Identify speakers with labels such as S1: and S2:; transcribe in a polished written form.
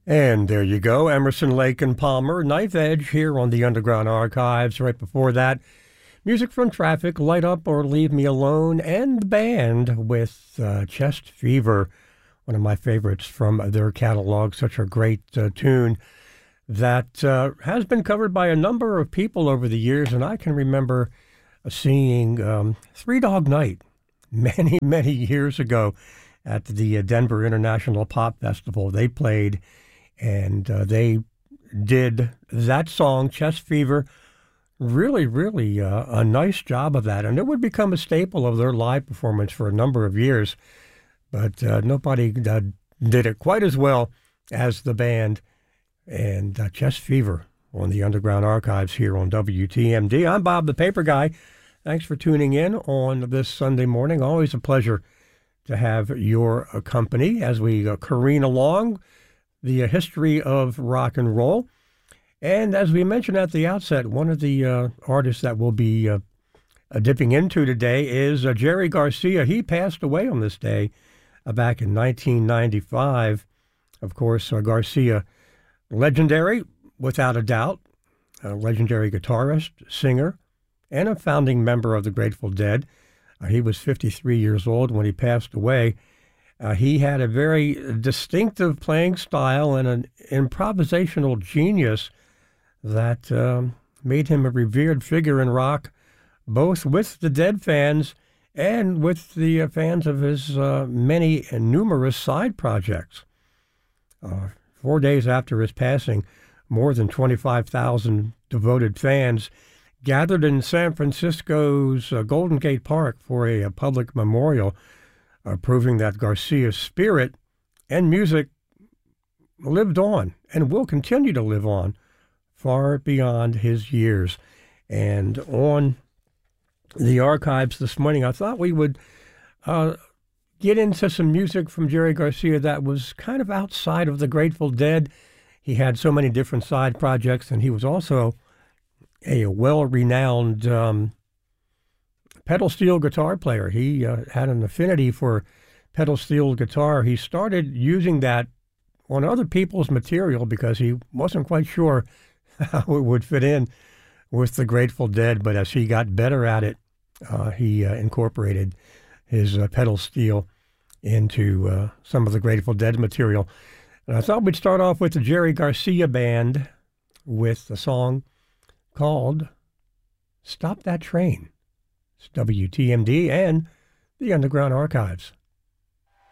S1: And there you go, Emerson, Lake and Palmer, Knife Edge here on the Underground Archives. Right before that, music from Traffic, Light Up or Leave Me Alone, and the band with Chest Fever, one of my favorites from their catalog. Such a great tune that has been covered by a number of people over the years, and I can remember seeing Three Dog Night many, many years ago at the Denver International Pop Festival. They played, and they did that song, Chest Fever, really, really a nice job of that. And it would become a staple of their live performance for a number of years. But nobody did it quite as well as the band. And Chest Fever on the Underground Archives here on WTMD. I'm Bob the Paper Guy. Thanks for tuning in on this Sunday morning. Always a pleasure to have your company as we careen along the history of rock and roll. And as we mentioned at the outset, one of the artists that we'll be dipping into today is Jerry Garcia. He passed away on this day back in 1995. Of course, Garcia, legendary, without a doubt, a legendary guitarist, singer, and a founding member of the Grateful Dead. He was 53 years old when he passed away. He had a very distinctive playing style and an improvisational genius that made him a revered figure in rock, both with the Dead fans and with the fans of his many and numerous side projects. 4 days after his passing, more than 25,000 devoted fans gathered in San Francisco's Golden Gate Park for a public memorial, proving that Garcia's spirit and music lived on and will continue to live on far beyond his years. And on the archives this morning, I thought we would get into some music from Jerry Garcia that was kind of outside of the Grateful Dead. He had so many different side projects, and he was also a well-renowned pedal steel guitar player. He had an affinity for pedal steel guitar. He started using that on other people's material because he wasn't quite sure how it would fit in with the Grateful Dead, but as he got better at it, he incorporated his pedal steel into some of the Grateful Dead material. And I thought we'd start off with the Jerry Garcia Band with a song called Stop That Train. It's WTMD and the Underground Archives.